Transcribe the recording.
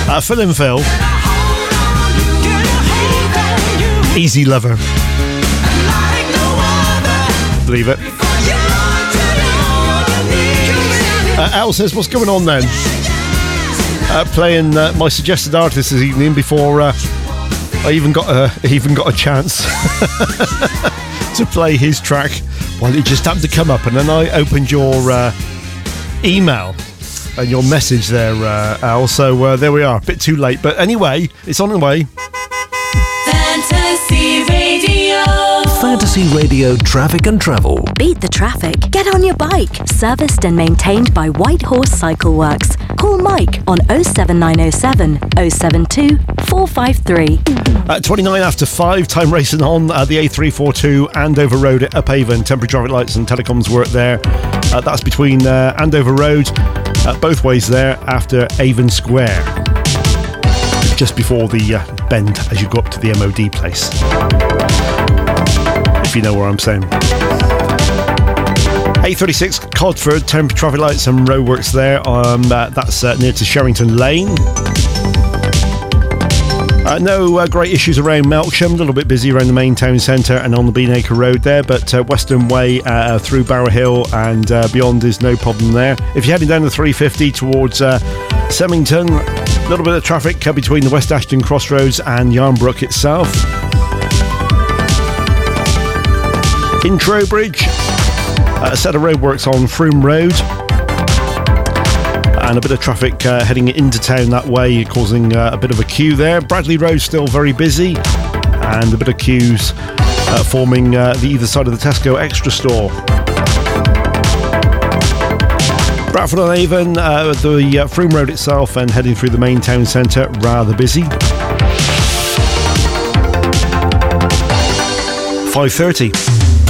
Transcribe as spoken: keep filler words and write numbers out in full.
Uh, Phil and Phil. Easy Lover. Believe it. Uh, Al says, what's going on then? Uh, playing uh, my suggested artist this evening before uh, I even got a even got a chance to play his track. Well, it just happened to come up, and then I opened your uh, email and your message there, uh, Al. So uh, there we are. A bit too late, but anyway, it's on the way. Fantasy Radio. Fantasy Radio Traffic and Travel. Beat the traffic. Get on your bike. Serviced and maintained by White Horse Cycle Works. Call Mike on oh seven nine oh seven, oh seven two, four five three. Uh, twenty-nine after five, time racing on uh, the A three forty-two Andover Road at Uphaven. Temporary traffic lights and telecoms work there. Uh, that's between uh, Andover Road, uh, both ways there after Avon Square. Just before the uh, bend as you go up to the M O D place. If you know where I'm saying. A thirty-six Codford, temporary traffic lights and roadworks there. Um, uh, that's uh, near to Sherrington Lane. Uh, no uh, great issues around Melksham. A little bit busy around the main town centre and on the Beanacre Road there, but uh, Western Way uh, through Barrow Hill and uh, beyond is no problem there. If you're heading down the three fifty towards uh, Semmington, a little bit of traffic uh, between the West Ashton Crossroads and Yarnbrook itself. In Trowbridge, uh, a set of roadworks on Froome Road. And a bit of traffic uh, heading into town that way, causing uh, a bit of a queue there. Bradley Road still very busy, and a bit of queues uh, forming uh, the either side of the Tesco Extra store. Bradford on Avon, uh, the uh, Froome Road itself, and heading through the main town centre, rather busy. five thirty.